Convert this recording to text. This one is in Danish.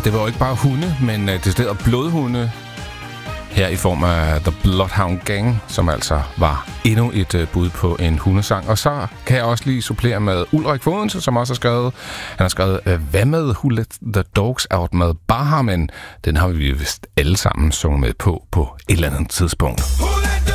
det var jo ikke bare hunde, men decideret blodhunde. Her i form af The Bloodhound Gang, som altså var endnu et bud på en hundesang. Og så kan jeg også lige supplere med Ulrik Fodense, som også har skrevet. Han har skrevet, hvad med Who Let The Dogs Out med Baha, men den har vi vist alle sammen sunget med på et eller andet tidspunkt.